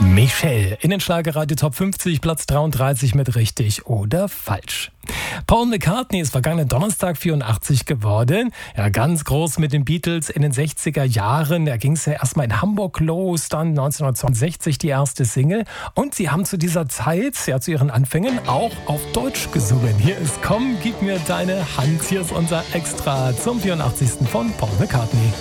Michelle in den Schlagerradio Top 50, Platz 33 mit richtig oder falsch. Paul McCartney ist vergangenen Donnerstag 84 geworden. Ja, ganz groß mit den Beatles in den 60er Jahren. Da ging es ja erstmal in Hamburg los, dann 1962 die erste Single. Und sie haben zu dieser Zeit, ja zu ihren Anfängen, auch auf Deutsch gesungen. Hier ist Komm, gib mir deine Hand. Hier ist unser Extra zum 84. von Paul McCartney.